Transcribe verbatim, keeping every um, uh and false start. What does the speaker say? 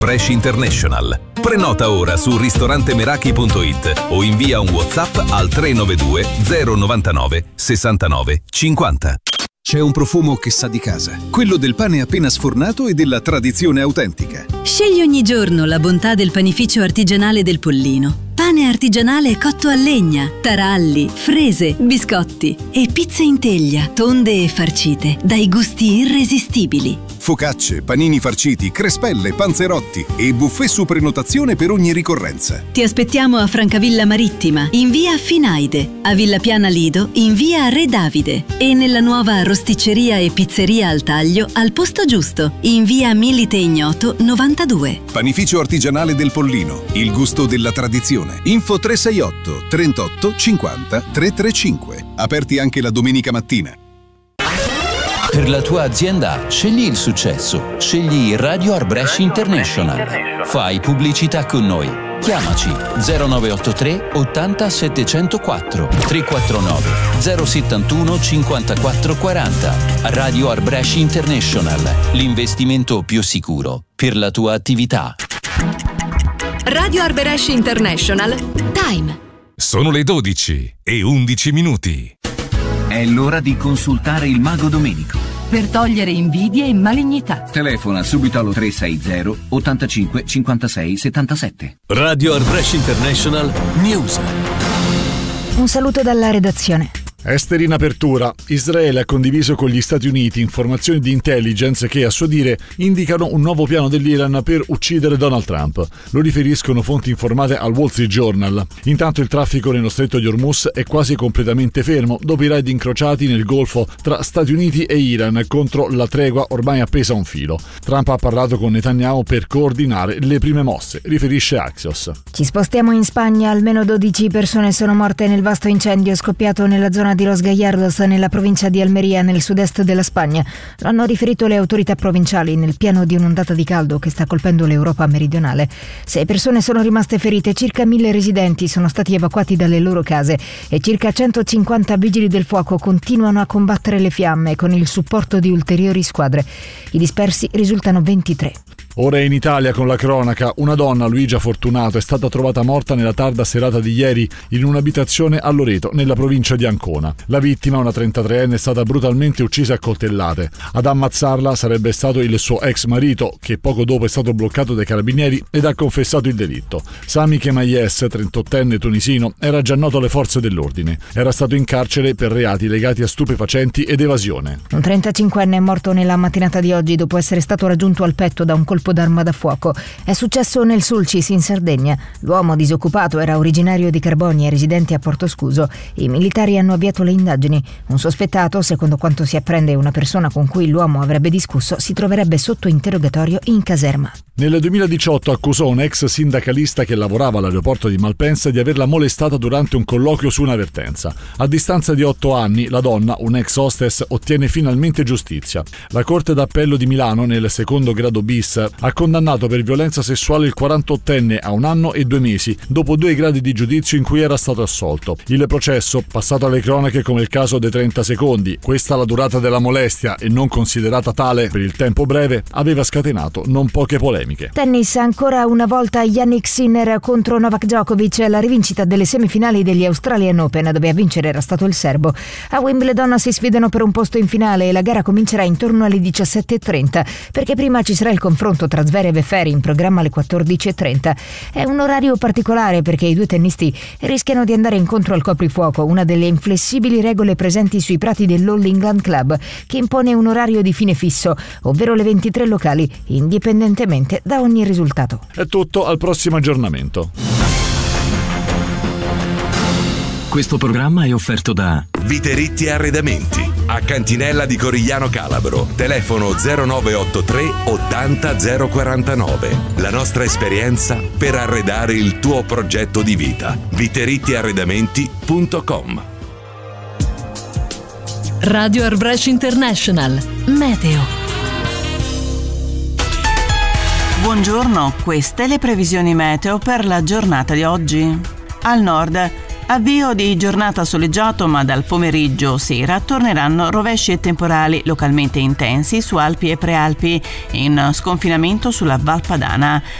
Brescia International. Prenota ora su ristorantemeraki punto it o invia un WhatsApp al tre nove due zero novantanove sessantanove cinquanta. C'è un profumo che sa di casa, quello del pane appena sfornato e della tradizione autentica. Scegli ogni giorno la bontà del panificio artigianale del Pollino. Pane artigianale cotto a legna, taralli, frese, biscotti e pizze in teglia, tonde e farcite, dai gusti irresistibili. Focacce, panini farciti, crespelle, panzerotti e buffet su prenotazione per ogni ricorrenza. Ti aspettiamo a Francavilla Marittima, in via Finaide, a Villa Piana Lido, in via Re Davide e nella nuova rosticceria e pizzeria al taglio al posto giusto, in via Milite Ignoto novantadue. Panificio artigianale del Pollino, il gusto della tradizione. Info tre sei otto trentotto cinquanta trecentotrentacinque. Aperti anche la domenica mattina. Per la tua azienda scegli il successo. Scegli Radio Arbresh International. Fai pubblicità con noi. Chiamaci zero nove otto tre ottanta settecentoquattro tre quattro nove zero settantuno cinquantaquattro quaranta. Radio Arbresh International, l'investimento più sicuro per la tua attività. Radio Arbresh International. Time. Sono le dodici e undici minuti. È l'ora di consultare il mago Domenico. Per togliere invidie e malignità. Telefona subito allo tre sei zero ottantacinque cinquantasei settantasette. Radio Arbresh International News. Un saluto dalla redazione. Esteri in apertura. Israele ha condiviso con gli Stati Uniti informazioni di intelligence che, a suo dire, indicano un nuovo piano dell'Iran per uccidere Donald Trump. Lo riferiscono fonti informate al Wall Street Journal. Intanto il traffico nello stretto di Hormuz è quasi completamente fermo dopo i raid incrociati nel Golfo tra Stati Uniti e Iran contro la tregua ormai appesa a un filo. Trump ha parlato con Netanyahu per coordinare le prime mosse, riferisce Axios. Ci spostiamo in Spagna. Almeno dodici persone sono morte nel vasto incendio scoppiato nella zona di Los Gallardos, nella provincia di Almeria, nel sud-est della Spagna. Lo hanno riferito le autorità provinciali nel piano di un'ondata di caldo che sta colpendo l'Europa meridionale. Sei persone sono rimaste ferite, circa mille residenti sono stati evacuati dalle loro case e circa centocinquanta vigili del fuoco continuano a combattere le fiamme con il supporto di ulteriori squadre. I dispersi risultano ventitré. Ora in Italia con la cronaca. Una donna, Luigia Fortunato, è stata trovata morta nella tarda serata di ieri in un'abitazione a Loreto, nella provincia di Ancona. La vittima, una trentatreenne, è stata brutalmente uccisa a coltellate. Ad ammazzarla sarebbe stato il suo ex marito, che poco dopo è stato bloccato dai carabinieri ed ha confessato il delitto. Sami Kemayes, trentottenne tunisino, era già noto alle forze dell'ordine. Era stato in carcere per reati legati a stupefacenti ed evasione. Un trentacinquenne è morto nella mattinata di oggi dopo essere stato raggiunto al petto da un colpo d'arma da fuoco. È successo nel Sulcis, in Sardegna. L'uomo disoccupato era originario di Carbonia e residente a Portoscuso. I militari hanno avviato le indagini. Un sospettato, secondo quanto si apprende una persona con cui l'uomo avrebbe discusso, si troverebbe sotto interrogatorio in caserma. Nel duemiladiciotto accusò un ex sindacalista che lavorava all'aeroporto di Malpensa di averla molestata durante un colloquio su un'avvertenza. A distanza di otto anni, la donna, un ex hostess, ottiene finalmente giustizia. La Corte d'Appello di Milano, nel secondo grado bis, ha condannato per violenza sessuale il quarantottenne a un anno e due mesi, dopo due gradi di giudizio in cui era stato assolto. Il processo, passato alle cronache come il caso dei trenta secondi, questa la durata della molestia e non considerata tale per il tempo breve, aveva scatenato non poche polemiche. Tennis, ancora una volta Jannik Sinner contro Novak Djokovic, la rivincita delle semifinali degli Australian Open, dove a vincere era stato il serbo. A Wimbledon si sfidano per un posto in finale e la gara comincerà intorno alle diciassette e trenta, perché prima ci sarà il confronto tra Zverev e Ferry, in programma alle quattordici e trenta. È un orario particolare perché i due tennisti rischiano di andare incontro al coprifuoco, una delle inflessibili regole presenti sui prati dell'All England Club, che impone un orario di fine fisso, ovvero le ventitré locali, indipendentemente da ogni risultato. È tutto, al prossimo aggiornamento. Questo programma è offerto da Viteritti Arredamenti, a Cantinella di Corigliano Calabro. Telefono zero nove otto tre ottanta zero quarantanove. La nostra esperienza per arredare il tuo progetto di vita. viteritti arredamenti punto com. Radio Arbresh International Meteo. Buongiorno, queste le previsioni meteo per la giornata di oggi. Al nord Avvio di giornata soleggiato, ma dal pomeriggio sera torneranno rovesci e temporali localmente intensi su Alpi e Prealpi, in sconfinamento sulla Val Padana.